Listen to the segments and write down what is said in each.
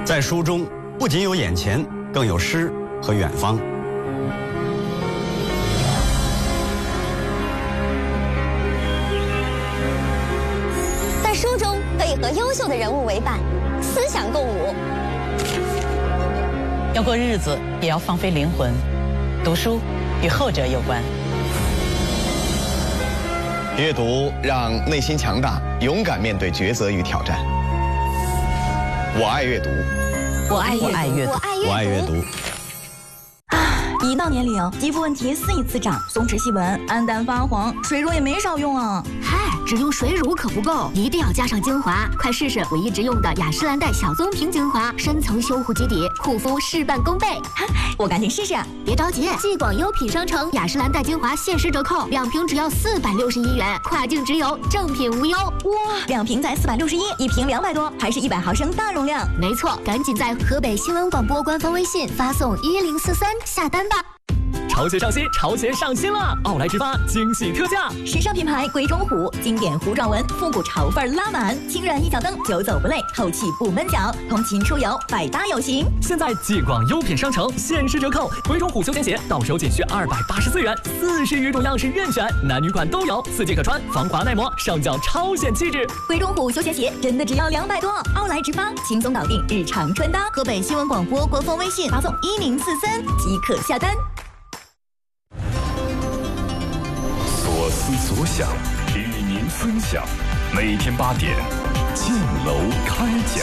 在书中不仅有眼前，更有诗和远方。 在书中可以和优秀的人物为伴，思想共舞。 要过日子，也要放飞灵魂。读书与后者有关。 阅读让内心强大，勇敢面对抉择与挑战。我爱阅读， 我爱阅读， 我爱阅读。 一到年龄，肌肤问题肆意滋长，松弛细纹，暗淡发黄，水乳也没少用啊。 嗨，只用水乳可不够，一定要加上精华。快试试我一直用的雅诗兰黛小棕瓶精华，深层修护基底，护肤事半功倍。 我赶紧试试。 别着急，继广优品商城雅诗兰黛精华限时折扣，2瓶只要461元，跨境直邮，正品无忧。 哇，2瓶才461，一瓶200多，还是100毫升大容量。 没错，赶紧在河北新闻广播官方微信发送1043下单吧。 潮鞋上新，潮鞋上新了！奥莱直发惊喜特价， 时尚品牌贵中虎，经典糊状纹，复古潮范拉满，轻软一脚蹬，久走不累，透气不闷脚，通勤出游百搭有型。 现在继广优品商城限时折扣，贵中虎休闲鞋到手仅需284元，40余种样式任选，男女款都有，4季可穿，防滑耐磨，上脚超显气质。 贵中虎休闲鞋真的只要200多，奥莱直发轻松搞定日常穿搭。河北新闻广播官方微信发送1043即可下单。 所思所想，与您分享。每天8点，建楼开讲。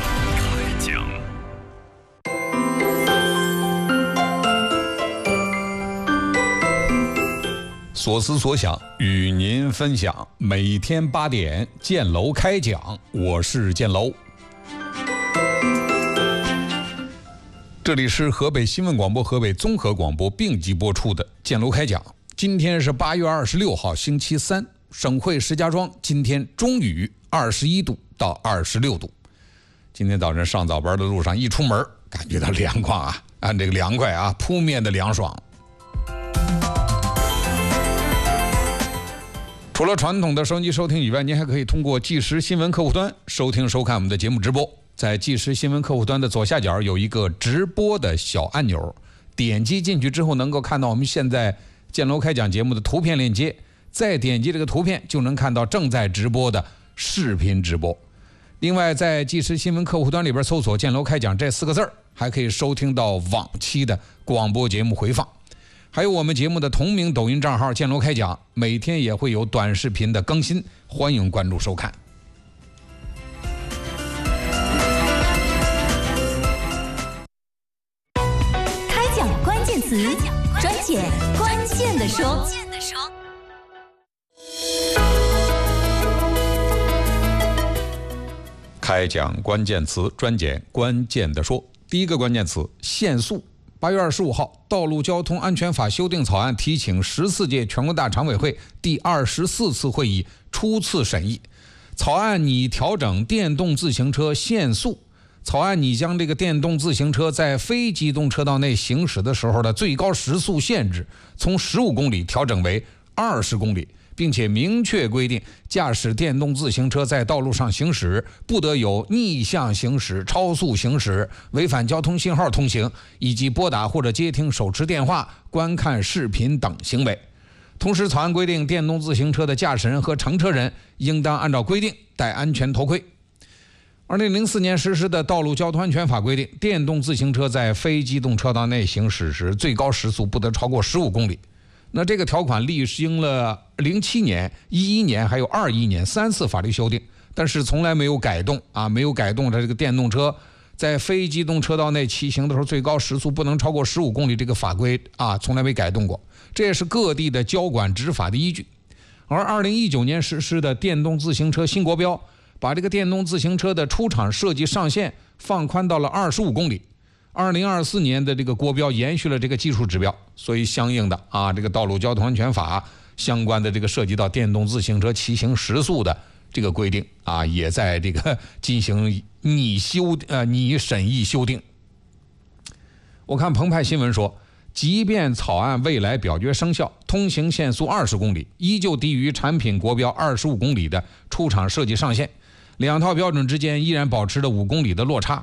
所思所想，与您分享。每天8点，建楼开讲。我是建楼。这里是河北新闻广播、河北综合广播并机播出的建楼开讲。今天是8月26号，星期三。省会石家庄今天中雨，21度到26度。今天早晨上早班的路上一出门，感觉到凉快啊，按这个凉快啊，扑面的凉爽。除了传统的收音机收听以外，您还可以通过即时新闻客户端收听收看我们的节目直播。在即时新闻客户端的左下角有一个直播的小按钮，点击进去之后能够看到我们现在建楼开讲节目的图片链接，再点击这个图片就能看到正在直播的视频直播。另外在即时新闻客户端里边搜索建楼开讲这4个字，还可以收听到往期的广播节目回放，还有我们节目的同名抖音账号建楼开讲，每天也会有短视频的更新，欢迎关注收看。 开讲关键词，专解关键的说。 开讲关键词，专解关键的说。第一个关键词，限速。8月25号，道路交通安全法修订草案提请14届全国大常委会第24次会议初次审议。草案拟调整电动自行车限速。草案拟将这个电动自行车在非机动车道内行驶的时候的最高时速限制从15公里调整为20公里，并且明确规定，驾驶电动自行车在道路上行驶不得有逆向行驶、超速行驶、违反交通信号通行以及拨打或者接听手持电话、观看视频等行为。同时，草案规定，电动自行车的驾驶人和乘车人应当按照规定戴安全头盔。2004年实施的道路交通安全法规定，电动自行车在非机动车道内行驶时，最高时速不得超过15公里。那这个条款历经了07年、11年还有21年3次法律修订，但是从来没有改动啊，没有改动这个电动车在非机动车道内骑行的时候最高时速不能超过15公里这个法规啊，从来没改动过。这也是各地的交管执法的依据。而2019年实施的电动自行车新国标，把这个电动自行车的出厂设计上限放宽到了25公里。2024年的这个国标延续了这个技术指标，所以相应的啊，这个道路交通安全法相关的这个涉及到电动自行车骑行时速的这个规定啊，也在这个进行拟审议修订。我看澎湃新闻说，即便草案未来表决生效，通行限速20公里，依旧低于产品国标25公里的出厂设计上限，两套标准之间依然保持着5公里的落差。